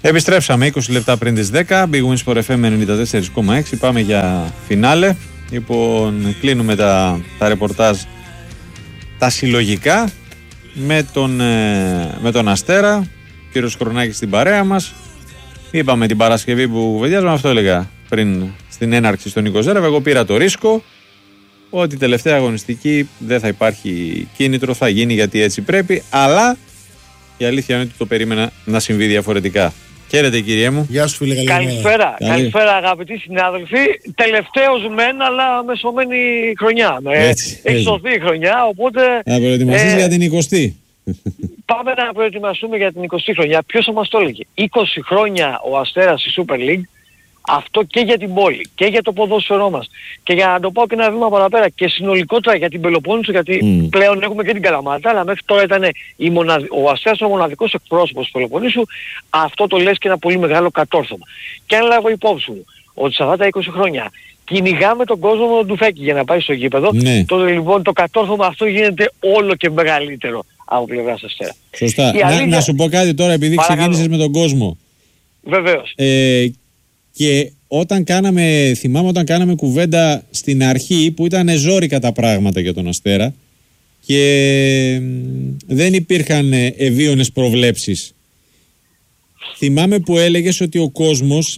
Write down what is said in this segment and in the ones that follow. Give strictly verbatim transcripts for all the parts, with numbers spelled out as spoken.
Επιστρέψαμε είκοσι λεπτά πριν τις δέκα. Big Win Sport εφ εμ ενενήντα τέσσερα κόμμα έξι. Πάμε για φινάλε. Λοιπόν, κλείνουμε τα, τα ρεπορτάζ τα συλλογικά με τον, ε, με τον Αστέρα. Κύριος Χρονάκης στην παρέα μας. Είπαμε την Παρασκευή που κουβεντιάζαμε, αυτό έλεγα πριν στην έναρξη στον Νίκο Ζέραβ. Εγώ πήρα το ρίσκο ότι τελευταία αγωνιστική δεν θα υπάρχει κίνητρο, θα γίνει γιατί έτσι πρέπει, αλλά η αλήθεια είναι ότι το περίμενα να συμβεί διαφορετικά. Χαίρετε κύριε μου. Γεια σου φίλε, καλησπέρα. Καλή. Καλησπέρα αγαπητοί συνάδελφοι. Τελευταίος μεν, αλλά με σωμένη χρονιά. Έχει σωθεί η χρονιά, οπότε... Να προετοιμαστείς ε, για την εικοστή. Πάμε να προετοιμαστούμε για την εικοστή χρονιά. Ποιος θα μας το έλεγε? είκοσι χρόνια ο Αστέρας στη Super League. Αυτό και για την πόλη και για το ποδόσφαιρό μας. Και για να το πάω και ένα βήμα παραπέρα και συνολικότερα για την Πελοπόννησο, γιατί mm. πλέον έχουμε και την Καλαμάτα, αλλά μέχρι τώρα ήταν η μοναδ... ο Αστέρας ο μοναδικός εκπρόσωπος του Πελοποννήσου. Αυτό το λες και ένα πολύ μεγάλο κατόρθωμα. Και αν λάβω υπόψη μου ότι σε αυτά τα είκοσι χρόνια κυνηγάμε τον κόσμο με τον τουφέκι για να πάει στο γήπεδο, ναι. τότε λοιπόν το κατόρθωμα αυτό γίνεται όλο και μεγαλύτερο από πλευράς Αστέρα. Σωστά. Αλήθεια... Να, να σου πω κάτι τώρα, επειδή ξεκίνησες με τον κόσμο. Βεβαίως. Ε, Και όταν κάναμε, θυμάμαι όταν κάναμε κουβέντα στην αρχή που ήταν ζόρικα τα πράγματα για τον Αστέρα και δεν υπήρχαν ευίωνες προβλέψεις. Θυμάμαι που έλεγες ότι ο κόσμος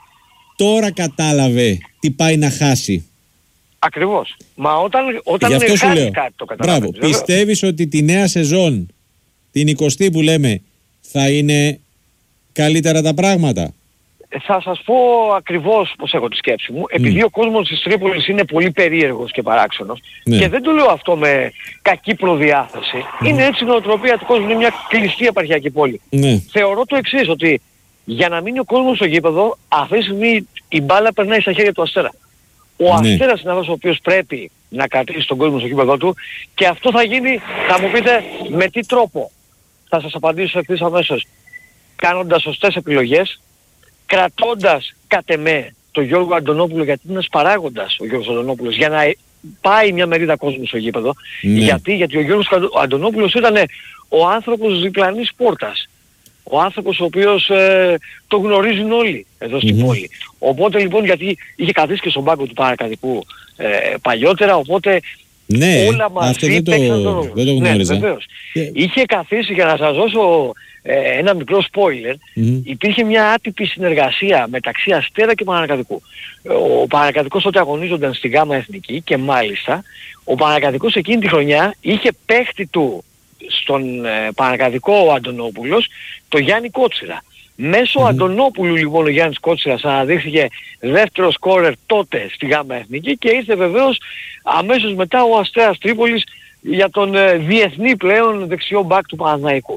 τώρα κατάλαβε τι πάει να χάσει. Ακριβώς. Μα όταν, όταν δεν χάσει κάτι το καταλαβαίνεις. Μπράβο. Πιστεύεις ότι τη νέα σεζόν, την εικοστή που λέμε, θα είναι καλύτερα τα πράγματα? Θα σας πω ακριβώς πως έχω τη σκέψη μου. Επειδή mm. ο κόσμος της Τρίπολης είναι πολύ περίεργος και παράξενος, ναι. και δεν το λέω αυτό με κακή προδιάθεση, mm. είναι έτσι η νοοτροπία του κόσμου, είναι μια κλειστή επαρχιακή πόλη. Mm. Θεωρώ το εξής, ότι για να μείνει ο κόσμος στο γήπεδο, αυτή τη στιγμή η μπάλα περνάει στα χέρια του Αστέρα. Ο mm. Αστέρας είναι αυτός ο οποίος πρέπει να κρατήσει τον κόσμο στο γήπεδο του, και αυτό θα γίνει, θα μου πείτε, με τι τρόπο? Θα σας απαντήσω ευθύς αμέσως. Κάνοντας σωστές επιλογές, κρατώντας κατ' εμέ τον Γιώργο Αντωνόπουλο, γιατί είναι ένας παράγοντας ο Γιώργος Αντωνόπουλος, για να πάει μια μερίδα κόσμου στο γήπεδο. Ναι. Γιατί, γιατί ο Γιώργος Αντωνόπουλος ήταν ο άνθρωπος διπλανής πόρτας. Ο άνθρωπος ο οποίος ε, το γνωρίζουν όλοι εδώ στην mm-hmm. πόλη. Οπότε λοιπόν, γιατί είχε καθίσει και στον πάγκο του Παρακατοικού ε, παλιότερα, οπότε ναι, όλα μαζί παίξαν τον ρόλο. Δεν το γνώριζα. Ναι, βεβαίως. Yeah. Είχε καθίσει, για να σας δώσω ε, ένα μικρό spoiler, mm-hmm. υπήρχε μια άτυπη συνεργασία μεταξύ Αστέρα και Πανακατοικού. Ο Πανακατοικός τότε αγωνίζονταν στη Γάμα Εθνική και μάλιστα ο Πανακατοικός εκείνη τη χρονιά είχε παίχτη του στον ε, Πανακατοικό ο Αντωνόπουλος, το Γιάννη Κότσιρα. Μέσω mm-hmm. Αντωνόπουλου λοιπόν ο Γιάννης Κότσιρας αναδείχθηκε δεύτερο σκόρερ τότε στη Γάμα Εθνική, και ήρθε βεβαίως αμέσως μετά ο Αστέρας Τρίπολης για τον ε, διεθνή πλέον δεξιό μπακ του Παναθηναϊκού.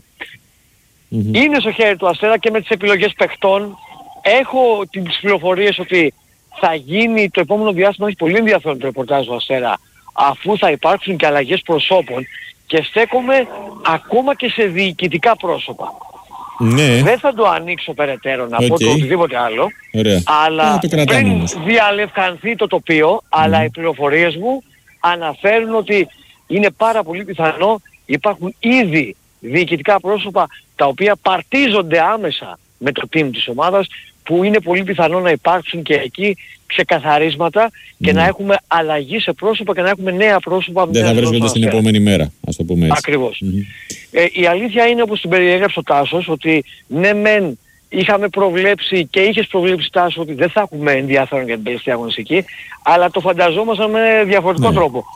Mm-hmm. Είναι στο χέρι του Αστέρα και με τις επιλογές παιχτών. Έχω τις πληροφορίες ότι θα γίνει το επόμενο διάστημα, έχει πολύ ενδιαφέρον το ρεπορτάζ του Αστέρα, αφού θα υπάρξουν και αλλαγές προσώπων, και στέκομαι ακόμα και σε διοικητικά πρόσωπα. Ναι. Δεν θα το ανοίξω περαιτέρω να okay. πω το οτιδήποτε άλλο. Ωραία. Αλλά το πριν όμως. διαλευκανθεί το τοπίο, mm. αλλά οι πληροφορίες μου αναφέρουν ότι είναι πάρα πολύ πιθανό, υπάρχουν ήδη διοικητικά πρόσωπα τα οποία παρτίζονται άμεσα με το team της ομάδας, που είναι πολύ πιθανό να υπάρξουν και εκεί ξεκαθαρίσματα και mm. να έχουμε αλλαγή σε πρόσωπα και να έχουμε νέα πρόσωπα. Δεν θα βρίσκονται στην επόμενη μέρα, ας το πούμε έτσι. Ακριβώς. Mm-hmm. Ε, η αλήθεια είναι, όπως την περιέγραψε ο Τάσος, ότι ναι μεν είχαμε προβλέψει και είχες προβλέψει, Τάσο, ότι δεν θα έχουμε ενδιαφέρον για την τελευταία αγωνιστική, αλλά το φανταζόμασταν με διαφορετικό ναι. τρόπο.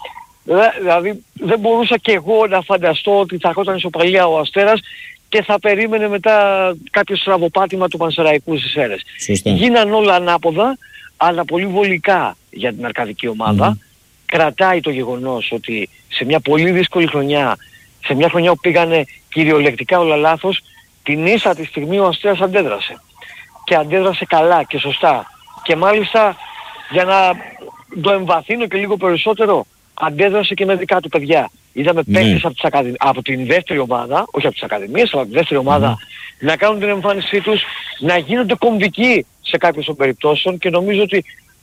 Δηλαδή δεν μπορούσα και εγώ να φανταστώ ότι θα ερχόταν ισοπαλία ο Αστέρας και θα περίμενε μετά κάποιο στραβοπάτημα του Πανσεραϊκού στις Σέρρες. Γίναν όλα ανάποδα, αλλά πολύ βολικά για την αρκαδική ομάδα. Mm-hmm. Κρατάει το γεγονός ότι σε μια πολύ δύσκολη χρονιά, σε μια χρονιά που πήγανε κυριολεκτικά όλα λάθος, την ίσα τη στιγμή ο Αστέρας αντέδρασε. Και αντέδρασε καλά και σωστά. Και μάλιστα, για να το εμβαθύνω και λίγο περισσότερο, αντέδρασε και με δικά του παιδιά. Είδαμε ναι. παίκτες από, ακαδημ... από την δεύτερη ομάδα, όχι από τις ακαδημίες, αλλά από τη δεύτερη ομάδα, mm. να κάνουν την εμφάνισή τους, να γίνονται κομβικοί σε κάποιες των περιπτώσεων, και νομίζω ότι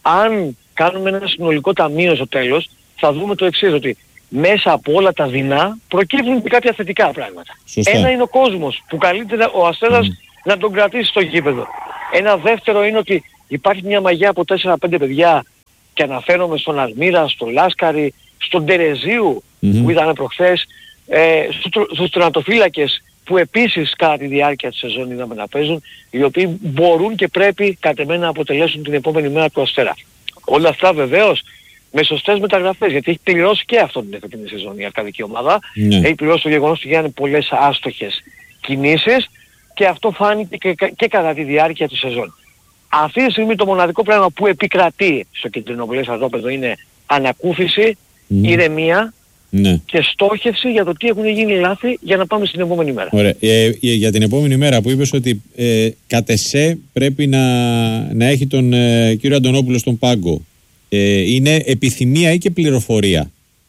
αν κάνουμε ένα συνολικό ταμείο στο τέλος, θα δούμε το εξής, ότι μέσα από όλα τα δεινά προκύπτουν και κάποια θετικά πράγματα. Σωστά. Ένα είναι ο κόσμος, που καλύτερα ο Αστέρας mm. να τον κρατήσει στο γήπεδο. Ένα δεύτερο είναι ότι υπάρχει μια μαγιά από τέσσερα πέντε παιδιά και αναφέρομαι στον Αλμύρα, στον Λάσκαρη, στον Τερεζίου mm-hmm. που ήταν προχθές, ε, στους τερματοφύλακες που επίσης κατά τη διάρκεια της σεζόν είδαμε να παίζουν, οι οποίοι μπορούν και πρέπει κατ' εμέ να αποτελέσουν την επόμενη μέρα του Αστέρα. Όλα αυτά βεβαίως με σωστές μεταγραφές, γιατί έχει πληρώσει και αυτό την εφετινή σεζόν η αρκαδική ομάδα. Mm. Έχει πληρώσει το γεγονός ότι γίνανε πολλές άστοχες κινήσεις και αυτό φάνηκε και, και, και κατά τη διάρκεια της σεζόν. Αυτή τη στιγμή το μοναδικό πράγμα που επικρατεί στο κεντρινοπολές στρατόπεδο είναι ανακούφιση, mm. ηρεμία ναι. και στόχευση για το τι έχουν γίνει λάθη για να πάμε στην επόμενη μέρα. Ωραία. Ε, για την επόμενη μέρα που είπες ότι ε, κατ' εσέ πρέπει να, να έχει τον ε, κύριο Αντωνόπουλο στον πάγκο. Ε, είναι επιθυμία ή και πληροφορία?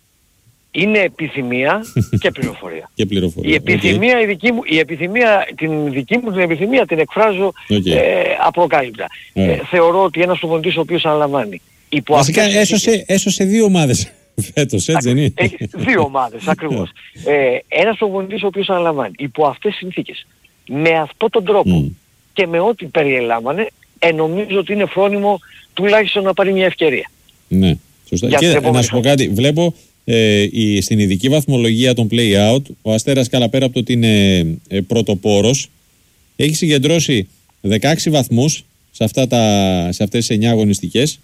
Είναι επιθυμία και πληροφορία. Και πληροφορία. Η επιθυμία, okay. η δική μου, η επιθυμία, την δική μου την επιθυμία την εκφράζω okay. ε, απροκάλυπτα. Yeah. Ε, θεωρώ ότι ένας προπονητής ο οποίος αναλαμβάνει υπό βασικά έσωσε, έσωσε δύο ομάδες φέτος, έτσι δεν είναι? Δύο ομάδες, ακριβώς. ε, ένας προπονητής ο οποίος αναλαμβάνει υπό αυτές τις συνθήκες, με αυτόν τον τρόπο mm. και με ό,τι περιελάμβανε, ε, νομίζω ότι είναι φρόνιμο τουλάχιστον να πάρει μια ευκαιρία. Ναι, σωστά. Και να σου πω κάτι, βλέπω ε, η, στην ειδική βαθμολογία των play-out, ο Αστέρας καλά πέρα από το ότι είναι ε, πρωτοπόρος, έχει συγκεντρώσει δεκαέξι βαθμούς σε, αυτά τα, σε αυτές τις εννιά αγωνιστικές,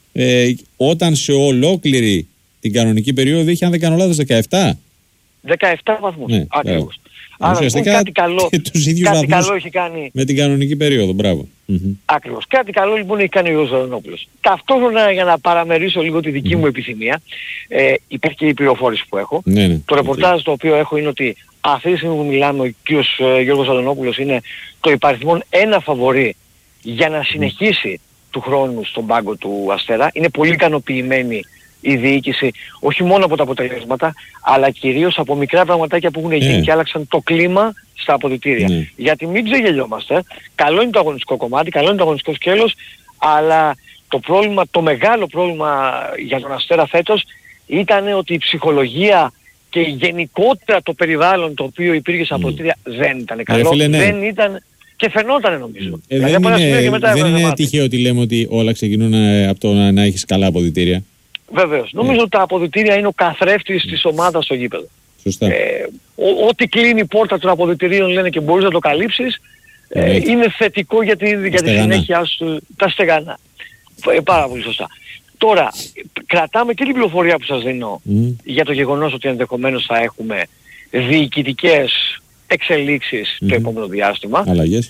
ε, όταν σε ολόκληρη την κανονική περίοδο είχε, αν δεν κάνω λάθος, δεκαεπτά. δεκαεπτά βαθμούς, ναι, ακριβώς. Άρα ουσιαστικά κάτι καλό, τους ίδιους κάτι βαθμούς καλό έχει κάνει με την κανονική περίοδο, μπράβο. Mm-hmm. Ακριβώς. Κάτι καλό λοιπόν έχει κάνει ο Ζωρονόπουλος. Ταυτόχρονα, για να παραμερίσω λίγο τη δική mm-hmm. μου επιθυμία, ε, υπάρχει και η πληροφόρηση που έχω. Ναι, ναι. Το ρεπορτάζ okay. το οποίο έχω είναι ότι αυτή τη στιγμή που μιλάμε ο κ. Ε, Γιώργος Ζωρονόπουλος είναι το υπαριθμόν ένα φαβορί για να συνεχίσει mm. του χρόνου στον πάγκο του Αστέρα. Είναι πολύ ικανοποιημένη η διοίκηση, όχι μόνο από τα αποτελέσματα, αλλά κυρίως από μικρά πραγματάκια που έχουν γίνει yeah. και άλλαξαν το κλίμα στα αποδυτήρια. Yeah. Γιατί μην ξεγελιόμαστε, καλό είναι το αγωνιστικό κομμάτι, καλό είναι το αγωνιστικό σκέλος, αλλά το πρόβλημα, το μεγάλο πρόβλημα για τον Αστέρα φέτος ήταν ότι η ψυχολογία και γενικότερα το περιβάλλον το οποίο υπήρχε στα αποδυτήρια mm. δεν ήταν καλό, φίλε, ναι. δεν ήταν... Και φαινόταν νομίζω. Ε, δεν είναι, και μετά δεν είναι τυχαίο ότι λέμε ότι όλα ξεκινούν από το να, να έχεις καλά αποδυτήρια. Βεβαίως. Yeah. Νομίζω ότι τα αποδυτήρια είναι ο καθρέφτης της ομάδας στο γήπεδο. Σωστά. Ε, ό, ό,τι κλείνει η πόρτα των αποδυτηρίων λένε και μπορείς να το καλύψεις, ε, yeah. είναι θετικό για τη, για τη συνέχεια σου, τα στεγανά. Ε, πάρα πολύ σωστά. Τώρα, κρατάμε και την πληροφορία που σας δίνω mm. για το γεγονός ότι ενδεχομένως θα έχουμε διοικητικές εξελίξεις mm-hmm. το επόμενο διάστημα. Αλλαγές.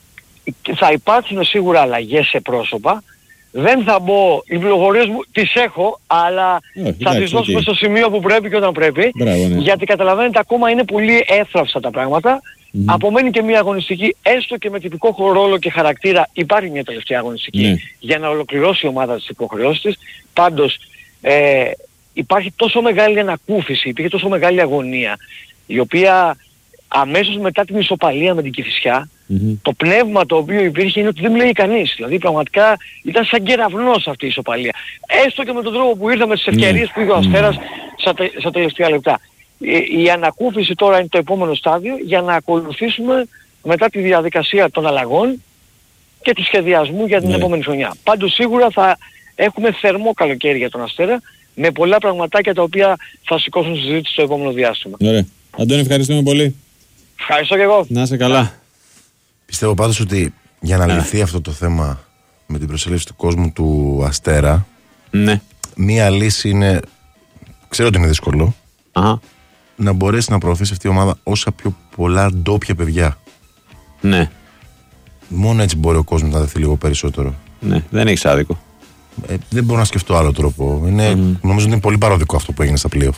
Θα υπάρξουν σίγουρα αλλαγές σε πρόσωπα. Δεν θα μπω, οι πληροφορίες μου τις έχω, αλλά oh, θα τις δώσουμε okay. στο σημείο που πρέπει και όταν πρέπει. Μπράβο, ναι. Γιατί καταλαβαίνετε ακόμα είναι πολύ έθραυστα τα πράγματα. Mm-hmm. Απομένει και μια αγωνιστική, έστω και με τυπικό ρόλο και χαρακτήρα. Υπάρχει μια τελευταία αγωνιστική ναι. για να ολοκληρώσει η ομάδα τις υποχρεώσεις της. Πάντως ε, υπάρχει τόσο μεγάλη ανακούφιση, υπήρχε τόσο μεγάλη αγωνία, η οποία αμέσως μετά την ισοπαλία με την Κηφισιά, mm-hmm. το πνεύμα το οποίο υπήρχε είναι ότι δεν μιλάει κανείς. Δηλαδή πραγματικά ήταν σαν κεραυνός αυτή η ισοπαλία. Έστω και με τον τρόπο που ήρθαμε στις ευκαιρίες mm-hmm. που είχε ο Αστέρας στα, τε, στα τελευταία λεπτά. Η, η ανακούφιση τώρα είναι το επόμενο στάδιο για να ακολουθήσουμε μετά τη διαδικασία των αλλαγών και του σχεδιασμού για την yeah. επόμενη χρονιά. Πάντως σίγουρα θα έχουμε θερμό καλοκαίρι για τον Αστέρα με πολλά πραγματάκια τα οποία θα σηκώσουν συζήτηση στο επόμενο διάστημα. Ωραία. Αντώνη, ευχαριστούμε πολύ. Ευχαριστώ και εγώ. Να είσαι καλά. Πιστεύω πάντως ότι για να λυθεί αυτό το θέμα με την προσέλευση του κόσμου του Αστέρα, ναι. μία λύση είναι, ξέρω ότι είναι δύσκολο, Αχα. να μπορέσει να προωθήσει αυτή η ομάδα όσα πιο πολλά ντόπια παιδιά. Ναι. Μόνο έτσι μπορεί ο κόσμος να δεθεί λίγο περισσότερο. Ναι, δεν έχεις άδικο. Ε, δεν μπορώ να σκεφτώ άλλο τρόπο. Είναι, mm. Νομίζω ότι είναι πολύ παροδικό αυτό που έγινε στα playoff.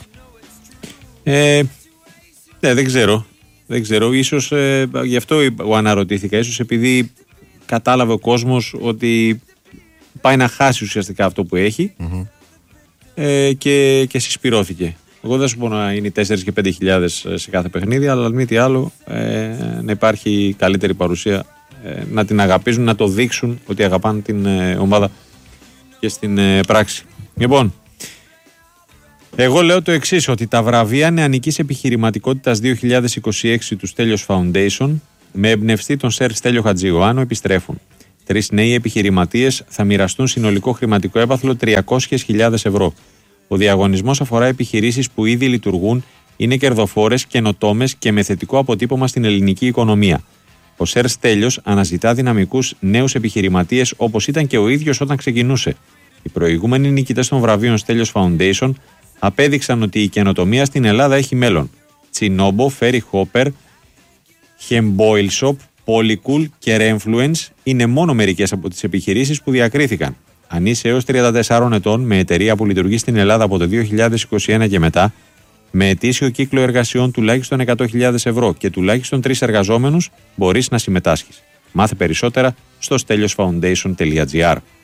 Ε, ναι, δεν ξέρω. Δεν ξέρω, ίσως ε, γι' αυτό αναρωτήθηκα, ίσως επειδή κατάλαβε ο κόσμος ότι πάει να χάσει ουσιαστικά αυτό που έχει mm-hmm. ε, και, και συσπυρώθηκε. Εγώ δεν σου πω να είναι τέσσερις και πέντε χιλιάδες σε κάθε παιχνίδι, αλλά μη τι άλλο ε, να υπάρχει καλύτερη παρουσία, ε, να την αγαπήσουν, να το δείξουν ότι αγαπάνε την ε, ομάδα και στην ε, πράξη. Λοιπόν, εγώ λέω το εξής, ότι τα βραβεία νεανικής επιχειρηματικότητας δύο χιλιάδες είκοσι έξι του Στέλιος Foundation Με εμπνευστή τον Σερ Στέλιο Χατζηγοάνο επιστρέφουν. Τρεις νέοι επιχειρηματίες θα μοιραστούν συνολικό χρηματικό έπαθλο τριακόσιες χιλιάδες ευρώ. Ο διαγωνισμός αφορά επιχειρήσεις που ήδη λειτουργούν, είναι κερδοφόρες, καινοτόμες και με θετικό αποτύπωμα στην ελληνική οικονομία. Ο Σερ Στέλιος αναζητά δυναμικούς νέους επιχειρηματίες όπως ήταν και ο ίδιος όταν ξεκινούσε. Οι προηγούμενοι νικητές των βραβείων Στέλιος Foundation απέδειξαν ότι η καινοτομία στην Ελλάδα έχει μέλλον. Τσινόμπο, Ferry Hopper, Hemboil Shop, Polycool και Refluence είναι μόνο μερικές από τις επιχειρήσεις που διακρίθηκαν. Αν είσαι έως τριάντα τεσσάρων ετών με εταιρεία που λειτουργεί στην Ελλάδα από το δύο χιλιάδες είκοσι ένα και μετά, με ετήσιο κύκλο εργασιών τουλάχιστον εκατό χιλιάδες ευρώ και τουλάχιστον τρεις εργαζόμενους, μπορείς να συμμετάσχεις. Μάθε περισσότερα στο steliosfoundation τελεία gr.